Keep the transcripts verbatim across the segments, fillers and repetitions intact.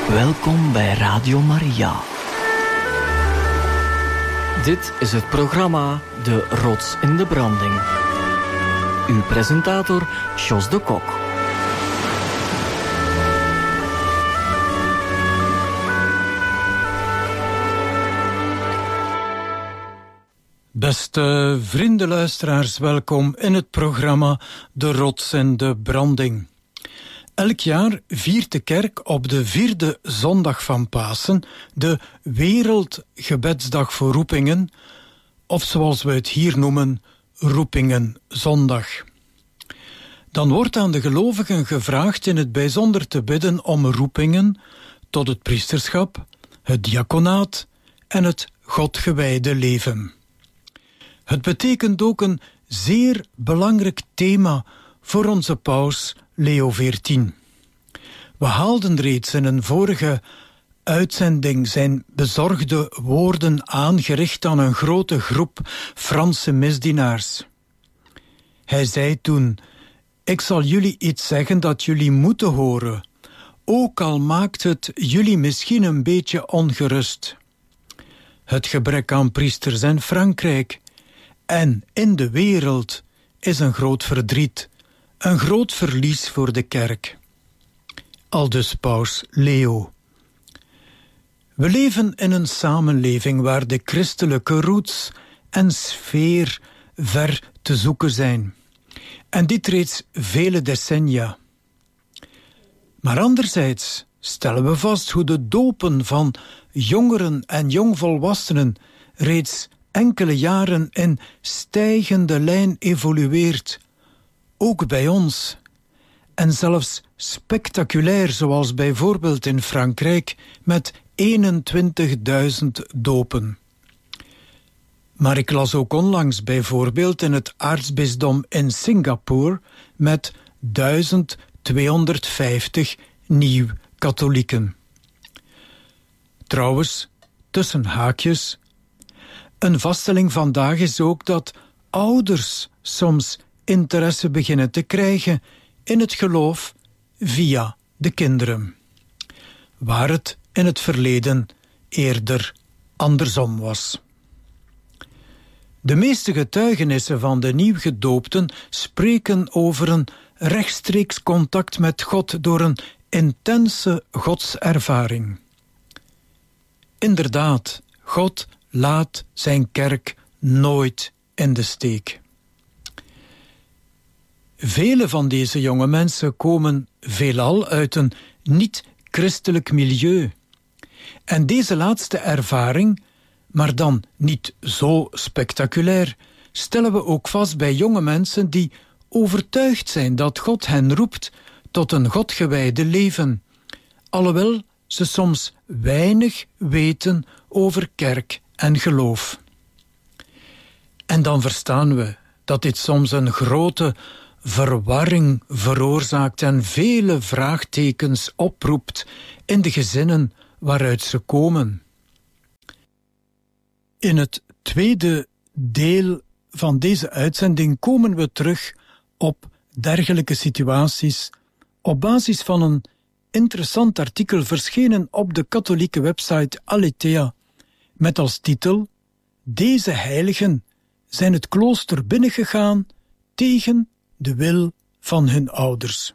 Welkom bij Radio Maria. Dit is het programma De Rots in de Branding. Uw presentator Jos de Kok. Beste vriendenluisteraars, welkom in het programma De Rots in de Branding. Elk jaar viert de kerk op de vierde zondag van Pasen de Wereldgebedsdag voor roepingen, of zoals we het hier noemen, Roepingenzondag. Dan wordt aan de gelovigen gevraagd in het bijzonder te bidden om roepingen tot het priesterschap, het diaconaat en het Godgewijde leven. Het betekent ook een zeer belangrijk thema voor onze paus Leo veertien. We haalden reeds in een vorige uitzending zijn bezorgde woorden aangericht aan een grote groep Franse misdienaars. Hij zei toen: ik zal jullie iets zeggen dat jullie moeten horen, ook al maakt het jullie misschien een beetje ongerust. Het gebrek aan priesters in Frankrijk en in de wereld is een groot verdriet, een groot verlies voor de kerk. Aldus paus Leo. We leven in een samenleving waar de christelijke roots en sfeer ver te zoeken zijn. En dit reeds vele decennia. Maar anderzijds stellen we vast hoe de dopen van jongeren en jongvolwassenen reeds enkele jaren in stijgende lijn evolueert, ook bij ons, en zelfs spectaculair, zoals bijvoorbeeld in Frankrijk met eenentwintigduizend dopen. Maar ik las ook onlangs bijvoorbeeld in het aartsbisdom in Singapore met duizend tweehonderdvijftig nieuw-katholieken. Trouwens, tussen haakjes, een vaststelling vandaag is ook dat ouders soms interesse beginnen te krijgen in het geloof via de kinderen, waar het in het verleden eerder andersom was. De meeste getuigenissen van de nieuwgedoopten spreken over een rechtstreeks contact met God door een intense godservaring. Inderdaad, God laat zijn kerk nooit in de steek. Vele van deze jonge mensen komen veelal uit een niet-christelijk milieu. En deze laatste ervaring, maar dan niet zo spectaculair, stellen we ook vast bij jonge mensen die overtuigd zijn dat God hen roept tot een godgewijde leven, alhoewel ze soms weinig weten over kerk en geloof. En dan verstaan we dat dit soms een grote verwarring veroorzaakt en vele vraagtekens oproept in de gezinnen waaruit ze komen. In het tweede deel van deze uitzending komen we terug op dergelijke situaties op basis van een interessant artikel verschenen op de katholieke website Aletheia met als titel: Deze heiligen zijn het klooster binnengegaan tegen de wil van hun ouders.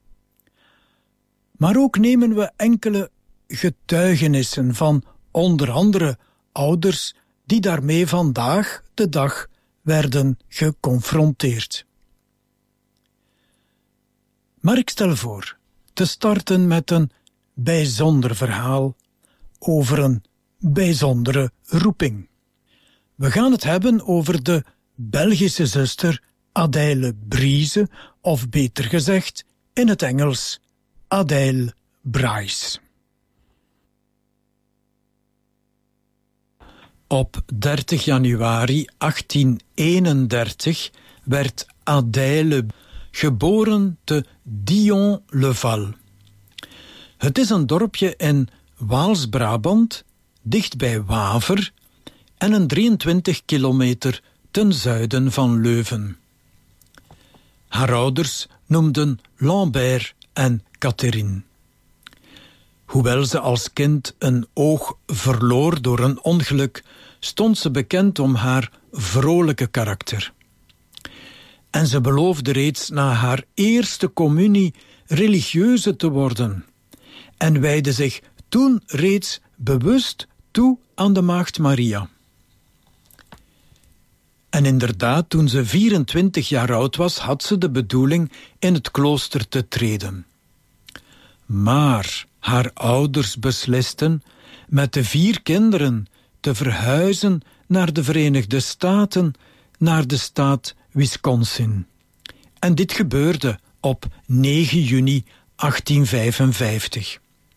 Maar ook nemen we enkele getuigenissen van onder andere ouders die daarmee vandaag de dag werden geconfronteerd. Maar ik stel voor te starten met een bijzonder verhaal over een bijzondere roeping. We gaan het hebben over de Belgische zuster Adèle Brise, of beter gezegd in het Engels Adèle Bryce. Op dertig januari achttien eenendertig werd Adèle geboren te Dion-le-Val. Het is een dorpje in Waals-Brabant, dicht bij Waver, en een drieëntwintig kilometer ten zuiden van Leuven. Haar ouders noemden Lambert en Catherine. Hoewel ze als kind een oog verloor door een ongeluk, stond ze bekend om haar vrolijke karakter. En ze beloofde reeds na haar eerste communie religieuze te worden en wijdde zich toen reeds bewust toe aan de Maagd Maria. En inderdaad, toen ze vierentwintig jaar oud was, had ze de bedoeling in het klooster te treden. Maar haar ouders beslisten met de vier kinderen te verhuizen naar de Verenigde Staten, naar de staat Wisconsin. En dit gebeurde op negen juni achttienvijfenvijftig.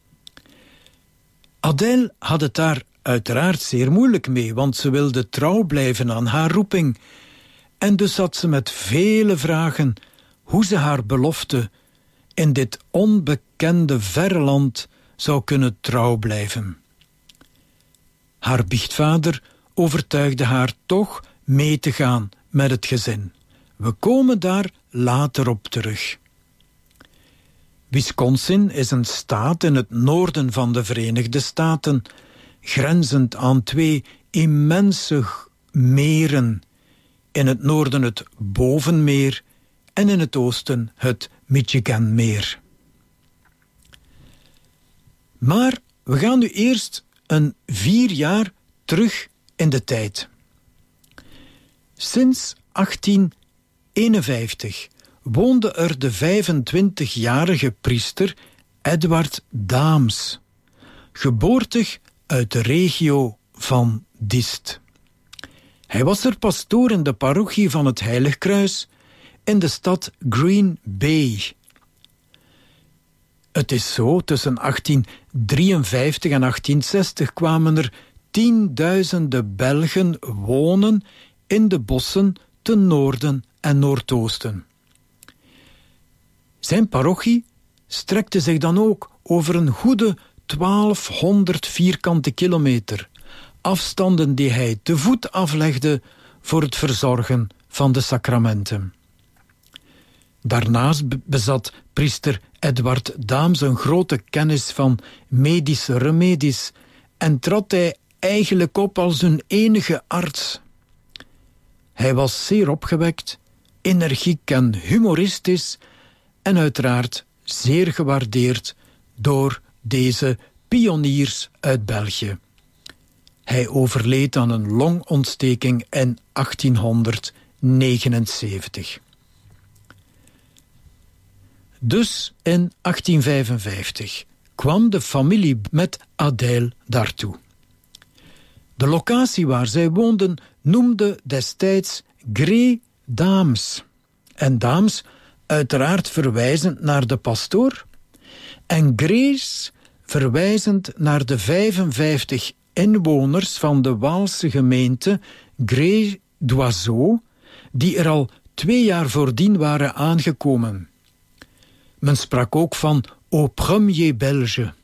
Adèle had het daar uiteraard zeer moeilijk mee, want ze wilde trouw blijven aan haar roeping. En dus had ze met vele vragen hoe ze haar belofte in dit onbekende verre land zou kunnen trouw blijven. Haar biechtvader overtuigde haar toch mee te gaan met het gezin. We komen daar later op terug. Wisconsin is een staat in het noorden van de Verenigde Staten, grenzend aan twee immense meren. In het noorden het Bovenmeer en in het oosten het Michiganmeer. Maar we gaan nu eerst een vier jaar terug in de tijd. Sinds achttien eenenvijftig woonde er de vijfentwintigjarige priester Edward Daams, geboortig uit de regio van Diest. Hij was er pastoor in de parochie van het Heilig Kruis in de stad Green Bay. Het is zo, tussen achttien drieënvijftig en achttien zestig kwamen er tienduizenden Belgen wonen in de bossen ten noorden en noordoosten. Zijn parochie strekte zich dan ook over een goede twaalfhonderd vierkante kilometer, afstanden die hij te voet aflegde voor het verzorgen van de sacramenten. Daarnaast bezat priester Edward Daams een grote kennis van medische remedies en trad hij eigenlijk op als een enige arts. Hij was zeer opgewekt, energiek en humoristisch en uiteraard zeer gewaardeerd door deze pioniers uit België. Hij overleed aan een longontsteking in achttienhonderdnegenenzeventig. Dus in achttien vijfenvijftig kwam de familie met Adèle daartoe. De locatie waar zij woonden noemde destijds Gré Daams. En Daams uiteraard verwijzend naar de pastoor en Grés verwijzend naar de vijfenvijftig inwoners van de Waalse gemeente Gré d'Oiseau, die er al twee jaar voordien waren aangekomen. Men sprak ook van au premier Belge.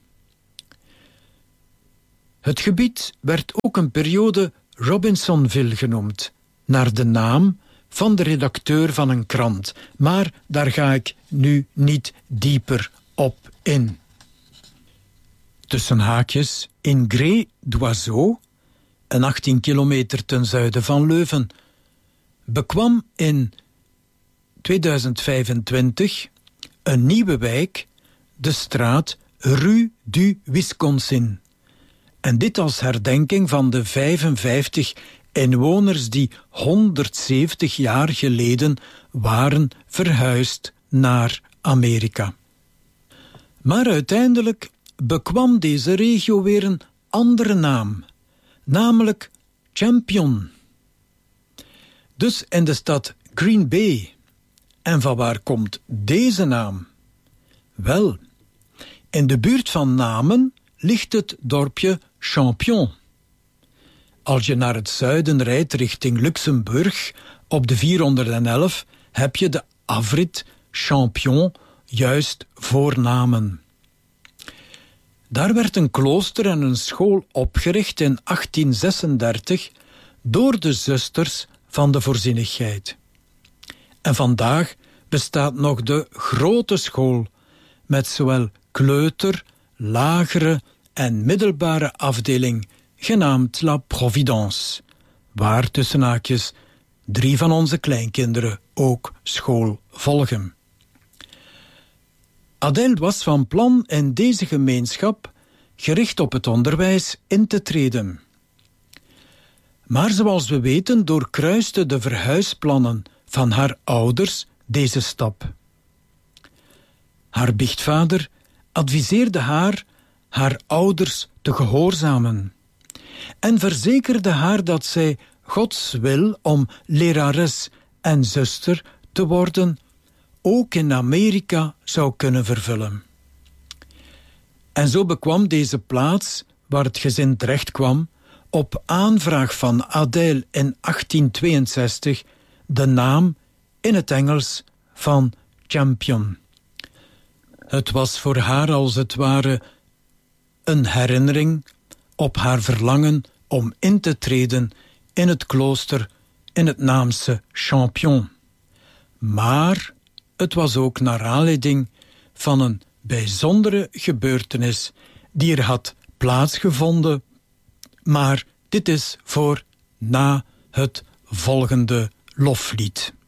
Het gebied werd ook een periode Robinsonville genoemd, naar de naam van de redacteur van een krant, maar daar ga ik nu niet dieper op in. Tussen haakjes, in Gré d'Oiseau, een achttien kilometer ten zuiden van Leuven, bekwam in tweeduizend vijfentwintig een nieuwe wijk, de straat Rue du Wisconsin. En dit als herdenking van de vijfenvijftig inwoners die honderdzeventig jaar geleden waren verhuisd naar Amerika. Maar uiteindelijk bekwam deze regio weer een andere naam, namelijk Champion. Dus in de stad Green Bay. En van waar komt deze naam? Wel, in de buurt van Namen ligt het dorpje Champion. Als je naar het zuiden rijdt richting Luxemburg op de vierhonderdelf, heb je de afrit Champion juist voor Namen. Daar werd een klooster en een school opgericht in achttien zesendertig door de zusters van de Voorzienigheid. En vandaag bestaat nog de grote school met zowel kleuter-, lagere en middelbare afdeling, genaamd La Providence, waar tussen haakjes drie van onze kleinkinderen ook school volgen. Adèle was van plan in deze gemeenschap gericht op het onderwijs in te treden. Maar zoals we weten doorkruisten de verhuisplannen van haar ouders deze stap. Haar biechtvader adviseerde haar haar ouders te gehoorzamen en verzekerde haar dat zij Gods wil om lerares en zuster te worden ook in Amerika zou kunnen vervullen. En zo bekwam deze plaats, waar het gezin terecht kwam, op aanvraag van Adèle in achttien tweeënzestig de naam in het Engels van Champion. Het was voor haar als het ware een herinnering op haar verlangen om in te treden in het klooster in het naamse Champion. Maar het was ook naar aanleiding van een bijzondere gebeurtenis die er had plaatsgevonden, maar dit is voor na het volgende loflied.